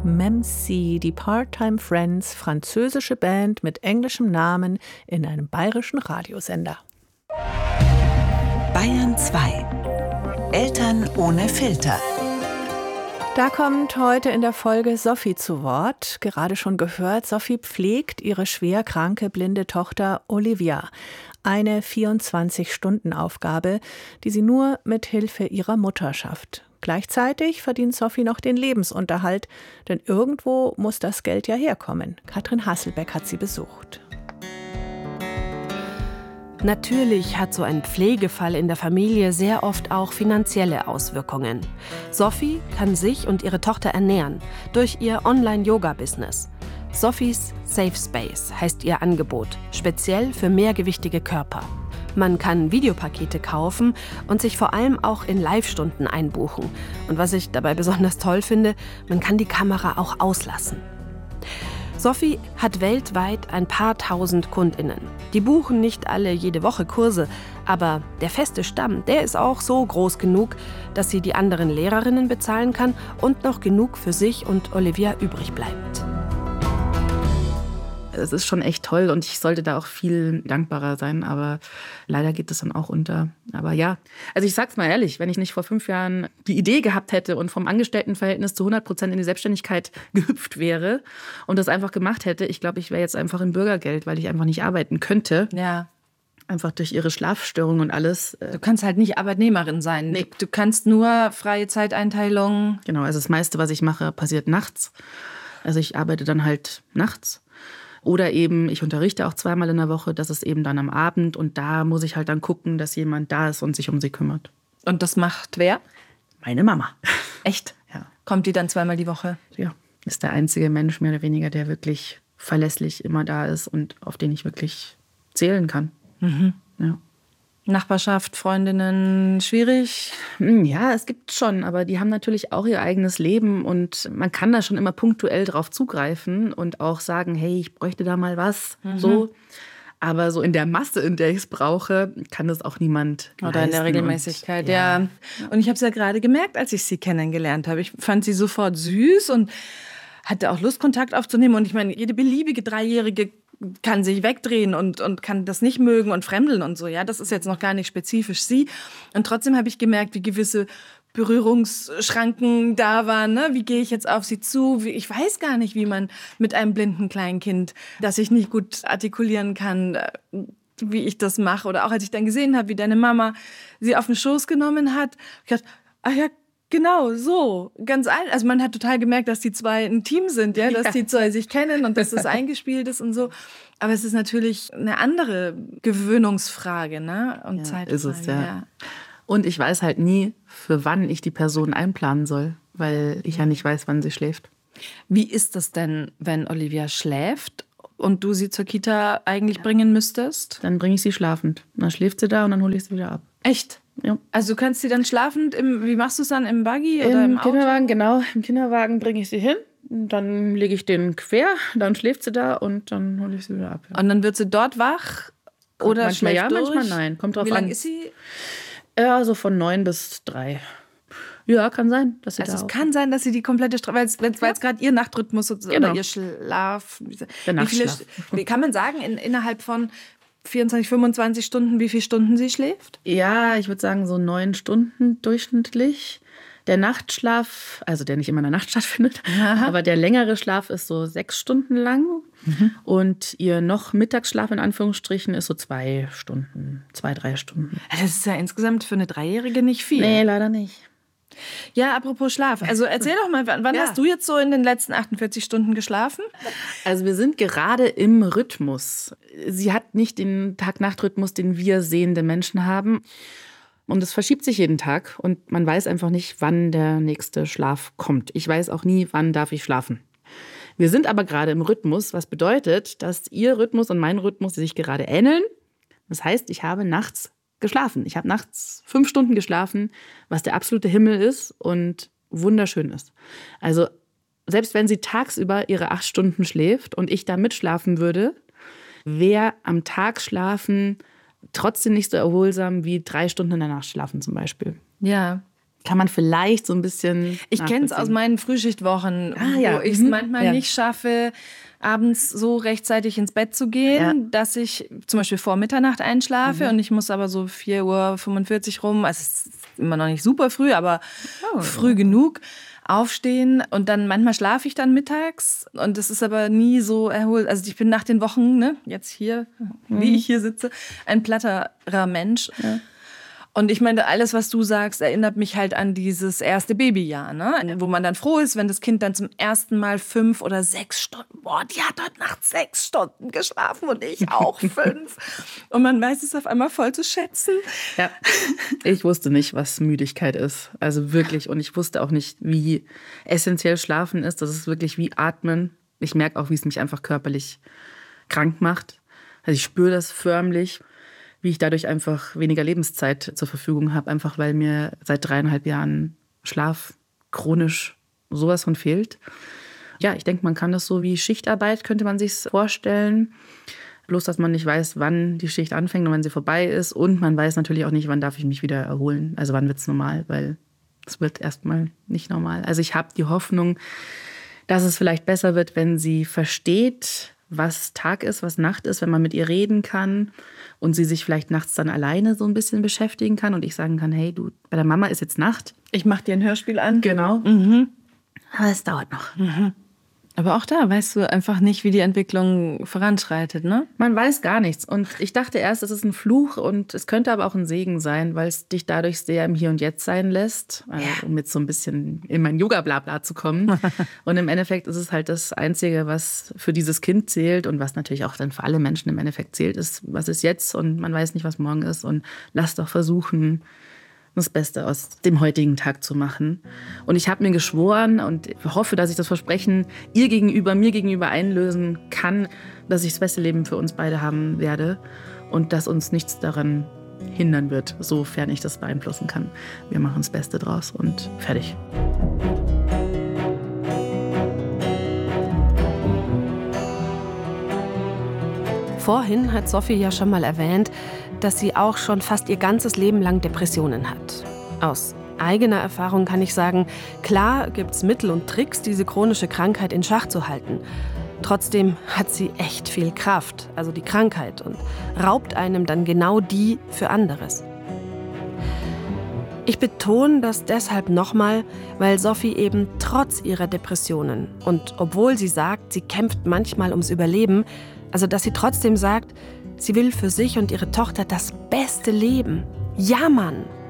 Memsi, die Part-Time Friends, französische Band mit englischem Namen in einem bayerischen Radiosender. Bayern 2. Eltern ohne Filter. Da kommt heute in der Folge Sophie zu Wort. Gerade schon gehört, Sophie pflegt ihre schwer kranke, blinde Tochter Olivia. Eine 24-Stunden-Aufgabe, die sie nur mit Hilfe ihrer Mutter schafft. Gleichzeitig verdient Sophie noch den Lebensunterhalt, denn irgendwo muss das Geld ja herkommen. Katrin Hasselbeck hat sie besucht. Natürlich hat so ein Pflegefall in der Familie sehr oft auch finanzielle Auswirkungen. Sophie kann sich und ihre Tochter ernähren durch ihr Online-Yoga-Business. Sophies Safe Space heißt ihr Angebot, speziell für mehrgewichtige Körper. Man kann Videopakete kaufen und sich vor allem auch in Live-Stunden einbuchen. Und was ich dabei besonders toll finde, man kann die Kamera auch auslassen. Sophie hat weltweit ein paar tausend KundInnen. Die buchen nicht alle jede Woche Kurse, aber der feste Stamm, der ist auch so groß genug, dass sie die anderen Lehrerinnen bezahlen kann und noch genug für sich und Olivia übrig bleibt. Es ist schon echt toll und ich sollte da auch viel dankbarer sein, aber leider geht es dann auch unter. Aber ja, also ich sag's mal ehrlich, wenn ich nicht vor 5 Jahren die Idee gehabt hätte und vom Angestelltenverhältnis zu 100% in die Selbstständigkeit gehüpft wäre und das einfach gemacht hätte, ich glaube, ich wäre jetzt einfach im Bürgergeld, weil ich einfach nicht arbeiten könnte. Ja. Einfach durch ihre Schlafstörungen und alles. Du kannst halt nicht Arbeitnehmerin sein. Nee. Du kannst nur freie Zeiteinteilung. Genau, also das meiste, was ich mache, passiert nachts. Also ich arbeite dann halt nachts. Oder eben, ich unterrichte auch 2-mal in der Woche, das ist eben dann am Abend. Und da muss ich halt dann gucken, dass jemand da ist und sich um sie kümmert. Und das macht wer? Meine Mama. Echt? Ja. Kommt die dann 2-mal die Woche? Ja, ist der einzige Mensch, mehr oder weniger, der wirklich verlässlich immer da ist und auf den ich wirklich zählen kann. Mhm. Ja. Nachbarschaft, Freundinnen, schwierig? Ja, es gibt schon, aber die haben natürlich auch ihr eigenes Leben und man kann da schon immer punktuell drauf zugreifen und auch sagen, hey, ich bräuchte da mal was, so. Aber so in der Masse, in der ich es brauche, kann das auch niemand leisten. Oder in der Regelmäßigkeit, ja. Und ich habe es ja gerade gemerkt, als ich sie kennengelernt habe. Ich fand sie sofort süß und hatte auch Lust, Kontakt aufzunehmen. Und ich meine, jede beliebige 3-Jährige kann sich wegdrehen und kann das nicht mögen und fremdeln und so. Ja, das ist jetzt noch gar nicht spezifisch sie. Und trotzdem habe ich gemerkt, wie gewisse Berührungsschranken da waren. Ne? Wie gehe ich jetzt auf sie zu? Ich weiß gar nicht, wie man mit einem blinden Kleinkind, das ich nicht gut artikulieren kann, wie ich das mache. Oder auch als ich dann gesehen habe, wie deine Mama sie auf den Schoß genommen hat, ich dachte, ach ja, genau, so. Ganz also man hat total gemerkt, dass die zwei ein Team sind, ja, dass die zwei sich kennen und dass das eingespielt ist und so. Aber es ist natürlich eine andere Gewöhnungsfrage, ne? Und Zeitfrage. Ist es, ja. Und ich weiß halt nie, für wann ich die Person einplanen soll, weil ich ja nicht weiß, wann sie schläft. Wie ist das denn, wenn Olivia schläft und du sie zur Kita eigentlich bringen müsstest? Dann bringe ich sie schlafend. Dann schläft sie da und dann hole ich sie wieder ab. Echt? Ja. Also du kannst sie dann schlafend, wie machst du es dann, im Buggy oder im Auto? Kinderwagen, genau. Im Kinderwagen bringe ich sie hin, dann lege ich den quer, dann schläft sie da und dann hole ich sie wieder ab. Ja. Und dann wird sie dort wach oder manchmal schläft ja, durch? manchmal nein. Kommt drauf an. Wie lange ist sie? Ja, so von 9 bis 3. Ja, kann sein, dass sie Also da es auch. kann sein, dass sie die komplette weil es gerade ihr Nachtrhythmus oder ihr Schlaf. Der Nachtschlaf. Wie kann man sagen, innerhalb von 24, 25 Stunden, wie viele Stunden sie schläft? Ja, ich würde sagen so 9 Stunden durchschnittlich. Der Nachtschlaf, also der nicht immer in der Nacht stattfindet, aber der längere Schlaf ist so 6 Stunden lang. Und ihr noch Mittagsschlaf in Anführungsstrichen ist so 2 Stunden, 2-3 Stunden. Das ist ja insgesamt für eine 3-Jährige nicht viel. Nee, leider nicht. Ja, apropos Schlaf. Also erzähl doch mal, wann hast du jetzt so in den letzten 48 Stunden geschlafen? Also wir sind gerade im Rhythmus. Sie hat nicht den Tag-Nacht-Rhythmus, den wir sehende Menschen haben. Und es verschiebt sich jeden Tag und man weiß einfach nicht, wann der nächste Schlaf kommt. Ich weiß auch nie, wann darf ich schlafen. Wir sind aber gerade im Rhythmus, was bedeutet, dass ihr Rhythmus und mein Rhythmus sich gerade ähneln. Das heißt, ich habe nachts geschlafen. Ich habe nachts 5 Stunden geschlafen, was der absolute Himmel ist und wunderschön ist. Also selbst wenn sie tagsüber ihre 8 Stunden schläft und ich da mitschlafen würde, wäre am Tag schlafen trotzdem nicht so erholsam wie 3 Stunden in der Nacht schlafen zum Beispiel. Ja. kann man vielleicht so ein bisschen Ich kenne es aus meinen Frühschichtwochen, ja. wo ich es manchmal nicht schaffe, abends so rechtzeitig ins Bett zu gehen, dass ich zum Beispiel vor Mitternacht einschlafe und ich muss aber so 4:45 Uhr rum, also es ist immer noch nicht super früh, aber früh genug aufstehen und dann manchmal schlafe ich dann mittags und das ist aber nie so erholt. Also ich bin nach den Wochen, ne, jetzt hier, wie ich hier sitze, ein platterer Mensch. Ja. Und ich meine, alles, was du sagst, erinnert mich halt an dieses erste Babyjahr, ne? Wo man dann froh ist, wenn das Kind dann zum ersten Mal 5 oder 6 Stunden, die hat heute Nacht 6 Stunden geschlafen und ich auch 5. Und man weiß es auf einmal voll zu schätzen. Ja, ich wusste nicht, was Müdigkeit ist. Also wirklich. Und ich wusste auch nicht, wie essentiell Schlafen ist. Das ist wirklich wie Atmen. Ich merke auch, wie es mich einfach körperlich krank macht. Also ich spüre das förmlich, wie ich dadurch einfach weniger Lebenszeit zur Verfügung habe, einfach weil mir seit 3,5 Jahren Schlaf chronisch sowas von fehlt. Ja, ich denke, man kann das so wie Schichtarbeit, könnte man sich vorstellen. Bloß, dass man nicht weiß, wann die Schicht anfängt und wann sie vorbei ist. Und man weiß natürlich auch nicht, wann darf ich mich wieder erholen. Also wann wird es normal, weil es wird erstmal nicht normal. Also ich habe die Hoffnung, dass es vielleicht besser wird, wenn sie versteht, was Tag ist, was Nacht ist, wenn man mit ihr reden kann und sie sich vielleicht nachts dann alleine so ein bisschen beschäftigen kann und ich sagen kann, hey, du, bei der Mama ist jetzt Nacht. Ich mache dir ein Hörspiel an. Genau. Aber es dauert noch. Aber auch da weißt du einfach nicht, wie die Entwicklung voranschreitet, ne? Man weiß gar nichts. Und ich dachte erst, es ist ein Fluch und es könnte aber auch ein Segen sein, weil es dich dadurch sehr im Hier und Jetzt sein lässt, um jetzt so ein bisschen in mein Yoga-Blabla zu kommen. Und im Endeffekt ist es halt das Einzige, was für dieses Kind zählt und was natürlich auch dann für alle Menschen im Endeffekt zählt, ist, was ist jetzt und man weiß nicht, was morgen ist. Und lass doch versuchen, das Beste aus dem heutigen Tag zu machen. Und ich habe mir geschworen und hoffe, dass ich das Versprechen mir gegenüber einlösen kann, dass ich das beste Leben für uns beide haben werde und dass uns nichts daran hindern wird, sofern ich das beeinflussen kann. Wir machen das Beste draus und fertig. Vorhin hat Sophie ja schon mal erwähnt, dass sie auch schon fast ihr ganzes Leben lang Depressionen hat. Aus eigener Erfahrung kann ich sagen, klar gibt's Mittel und Tricks, diese chronische Krankheit in Schach zu halten. Trotzdem hat sie echt viel Kraft, also die Krankheit, und raubt einem dann genau die für anderes. Ich betone das deshalb nochmal, weil Sophie eben trotz ihrer Depressionen und obwohl sie sagt, sie kämpft manchmal ums Überleben, also dass sie trotzdem sagt, sie will für sich und ihre Tochter das beste Leben. Ja, Mann!